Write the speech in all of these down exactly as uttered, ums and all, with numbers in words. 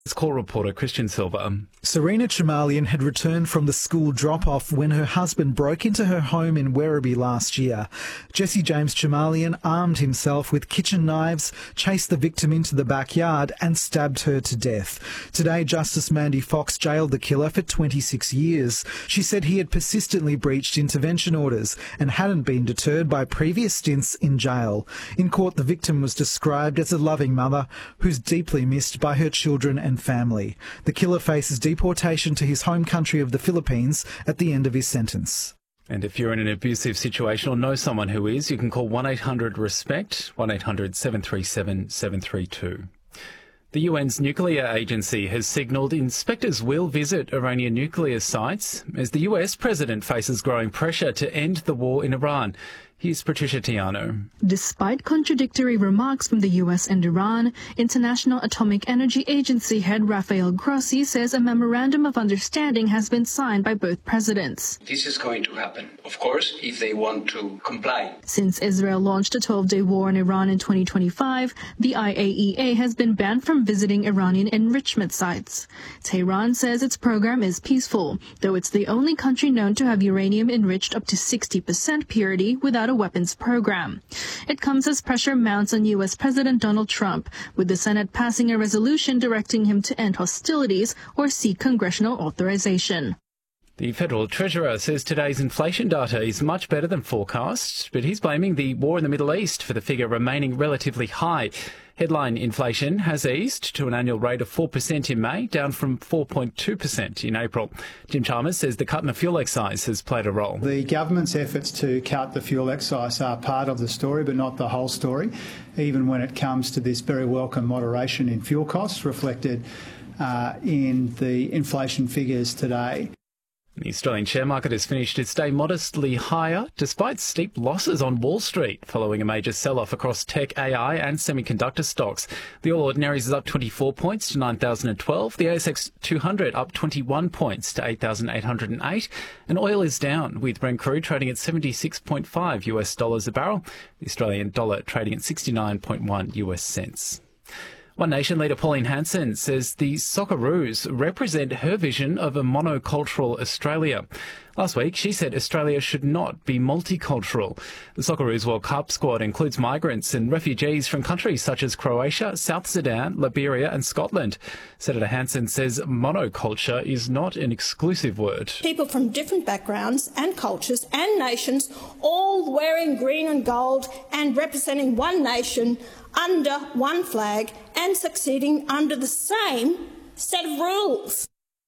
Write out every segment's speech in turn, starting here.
Call reporter Christian Silva. Serena Chamalian had returned from the school drop-off when her husband broke into her home in Werribee last year. Jesse James Chamalian armed himself with kitchen knives, chased the victim into the backyard and stabbed her to death. Today, Justice Mandy Fox jailed the killer for twenty-six years. She said he had persistently breached intervention orders and hadn't been deterred by previous stints in jail. In court, the victim was described as a loving mother who's deeply missed by her children and family. The killer faces deportation to his home country of the Philippines at the end of his sentence. And if you're in an abusive situation or know someone who is, you can call one eight hundred RESPECT, one eight hundred seven three seven seven three two. The U N's nuclear agency has signalled inspectors will visit Iranian nuclear sites as the U S president faces growing pressure to end the war in Iran. Here's Patricia Tiano. Despite contradictory remarks from the U S and Iran, International Atomic Energy Agency head Rafael Grossi says a memorandum of understanding has been signed by both presidents. This is going to happen, of course, if they want to comply. Since Israel launched a twelve-day war in Iran in twenty twenty-five, the I A E A has been banned from visiting Iranian enrichment sites. Tehran says its program is peaceful, though it's the only country known to have uranium enriched up to sixty percent purity without a weapons program. It comes as pressure mounts on U S President Donald Trump, with the Senate passing a resolution directing him to end hostilities or seek congressional authorization. The Federal Treasurer says today's inflation data is much better than forecast, but he's blaming the war in the Middle East for the figure remaining relatively high. Headline inflation has eased to an annual rate of four percent in May, down from four point two percent in April. Jim Chalmers says the cut in the fuel excise has played a role. The government's efforts to cut the fuel excise are part of the story, but not the whole story, even when it comes to this very welcome moderation in fuel costs reflected uh, in the inflation figures today. The Australian share market has finished its day modestly higher, despite steep losses on Wall Street, following a major sell-off across tech, A I and semiconductor stocks. The All Ordinaries is up twenty-four points to nine thousand twelve, the A S X two hundred up twenty-one points to eight thousand eight hundred eight, and oil is down, with Brent crude trading at seventy-six point five U S dollars a barrel, the Australian dollar trading at sixty-nine point one U S cents. One Nation leader Pauline Hanson says the Socceroos represent her vision of a monocultural Australia. Last week, she said Australia should not be multicultural. The Socceroos World Cup squad includes migrants and refugees from countries such as Croatia, South Sudan, Liberia and Scotland. Senator Hanson says monoculture is not an exclusive word. People from different backgrounds and cultures and nations, all wearing green and gold and representing one nation under one flag and succeeding under the same set of rules.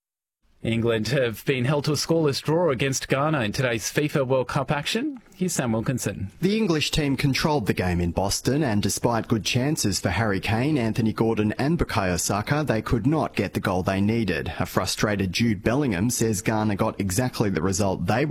England have been held to a scoreless draw against Ghana in today's FIFA World Cup action. Here's Sam Wilkinson. The English team controlled the game in Boston, and despite good chances for Harry Kane, Anthony Gordon and Bukayo Saka, they could not get the goal they needed. A frustrated Jude Bellingham says Ghana got exactly the result they